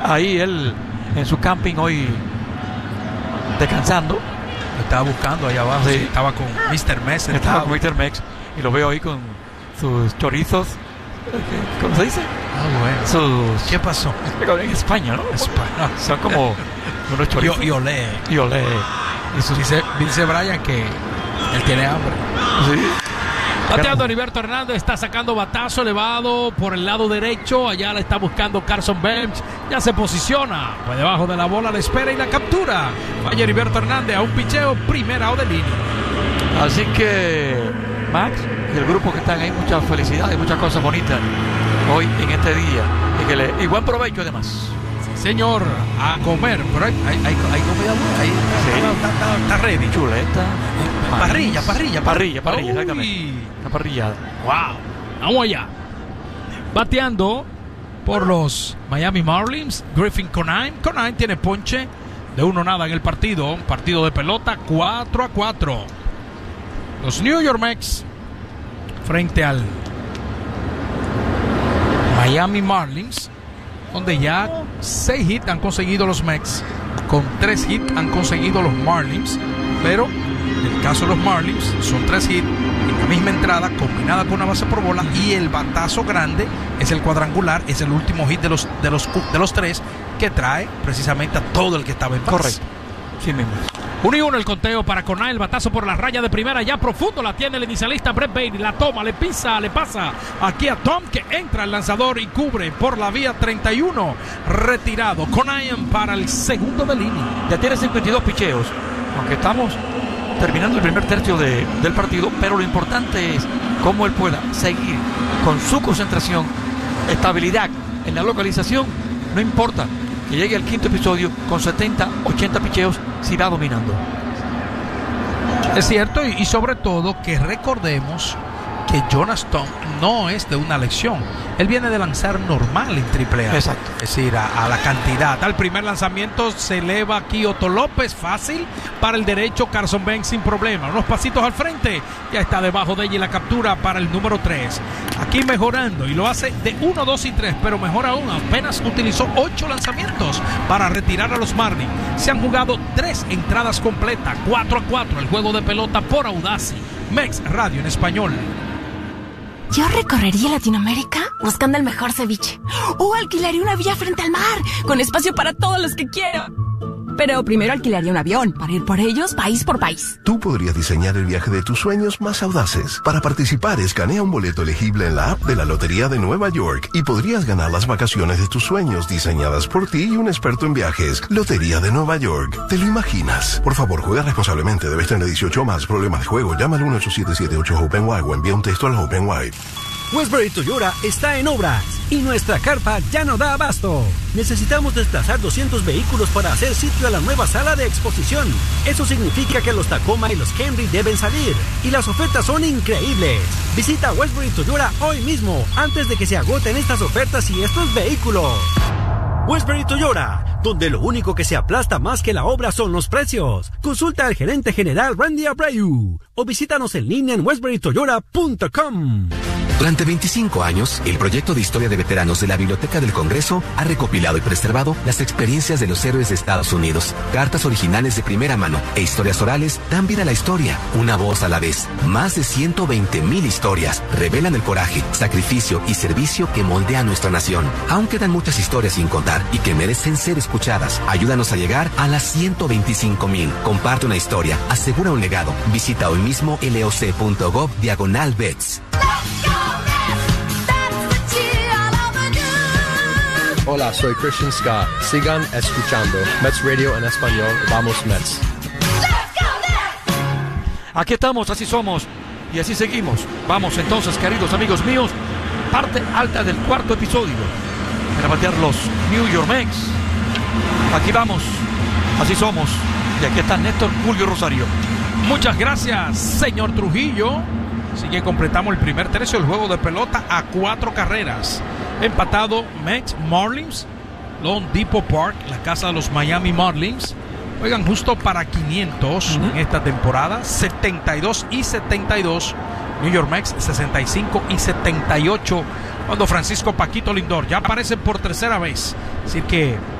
ahí él en su camping hoy descansando. Lo estaba buscando allá abajo. Sí. Estaba con Mr. Mex. Estaba con Mr. Mex y lo veo ahí con sus chorizos. ¿Cómo se dice? Bueno. ¿Qué pasó? En España, ¿no? España. Son como unos chorizos. Y olé. Y olé. Dice Brian que él tiene hambre. Sí. Bateando Heriberto Hernández, está sacando batazo elevado por el lado derecho. Allá la está buscando Carson Bench. Ya se posiciona. Pues debajo de la bola la espera y la captura. Falla Heriberto Hernández a un picheo, primera out de línea. Así que Max y el grupo que están ahí, muchas felicidades, muchas cosas bonitas hoy en este día. Y buen provecho además. Señor, a comer. Pero hay comida buena. Ahí está ready. Chuleta. Parrilla, exactamente. Uy. Una parrillada. Wow. Vamos allá. Bateando por los Miami Marlins, Griffin Conine. Conine tiene ponche de 1-0 en el partido. Un partido de pelota 4-4. Los New York Mets frente al Miami Marlins, donde ya 6 hits han conseguido los Mets, con 3 hits han conseguido los Marlins, pero en el caso de los Marlins son 3 hits en la misma entrada combinada con una base por bola, y el batazo grande es el cuadrangular, es el último hit de los 3 que trae precisamente a todo el que estaba en base. Correcto. Sí mismo. 1-1 el conteo para Conine. El batazo por la raya de primera, ya profundo, la tiene el inicialista Brett Baty. La toma, le pisa, le pasa aquí a Tom, que entra el lanzador y cubre por la vía 31. Retirado Conine para el segundo de línea. Ya tiene 52 picheos, aunque estamos terminando el primer tercio del partido, pero lo importante es cómo él pueda seguir con su concentración, estabilidad en la localización. No importa que llegue al quinto episodio con 70, 80 picheos, se irá dominando. Es cierto, y sobre todo que recordemos que Jonas Tom no es de una lección. Él viene de lanzar normal en AAA. Exacto. Es decir, a la cantidad. Al primer lanzamiento se eleva aquí Otto López, fácil para el derecho, Carson Bench sin problema. Unos pasitos al frente, ya está debajo de ella y la captura para el número 3. Aquí mejorando, y lo hace de 1, 2 y 3, pero mejor aún, apenas utilizó 8 lanzamientos para retirar a los Marlins. Se han jugado 3 entradas completas, 4-4 el juego de pelota por Audacy. Mex Radio en español. Yo recorrería Latinoamérica buscando el mejor ceviche. O alquilaría una villa frente al mar, con espacio para todos los que quiero. Pero primero alquilaría un avión para ir por ellos país por país. Tú podrías diseñar el viaje de tus sueños más audaces. Para participar, escanea un boleto elegible en la app de la Lotería de Nueva York y podrías ganar las vacaciones de tus sueños diseñadas por ti y un experto en viajes. Lotería de Nueva York. ¿Te lo imaginas? Por favor, juega responsablemente. Debes tener 18 o más. Problemas de juego. Llama al 1-877-8-HOPE-NY o envía un texto al HOPE-NY. Westbury Toyota está en obras y nuestra carpa ya no da abasto. Necesitamos desplazar 200 vehículos para hacer sitio a la nueva sala de exposición. Eso significa que los Tacoma y los Camry deben salir y las ofertas son increíbles. Visita Westbury Toyota hoy mismo antes de que se agoten estas ofertas y estos vehículos. Westbury Toyota, donde lo único que se aplasta más que la obra son los precios. Consulta al gerente general Randy Abreu o visítanos en línea en westburytoyota.com. Durante 25 años, el proyecto de historia de veteranos de la Biblioteca del Congreso ha recopilado y preservado las experiencias de los héroes de Estados Unidos. Cartas originales de primera mano e historias orales dan vida a la historia, una voz a la vez. Más de 120,000 historias revelan el coraje, sacrificio y servicio que moldea nuestra nación. Aún quedan muchas historias sin contar y que merecen ser escuchadas. Ayúdanos a llegar a las 125,000. Comparte una historia, asegura un legado. Visita hoy mismo loc.gov/vets. Hola, soy Christian Scott. Sigan escuchando Mets Radio en español. Vamos Mets. Aquí estamos, así somos y así seguimos. Vamos entonces, queridos amigos míos, parte alta del cuarto episodio para batear los New York Mets. Aquí vamos, así somos. Y aquí está Néstor Julio Rosario. Muchas gracias, señor Trujillo. Así que completamos el primer tercio del juego de pelota a 4 carreras. Empatado Mets Marlins, Lone Depot Park, la casa de los Miami Marlins. Juegan justo para 500 en esta temporada, 72 y 72. New York Mets 65 y 78. Cuando Francisco Paquito Lindor ya aparece por tercera vez. Así que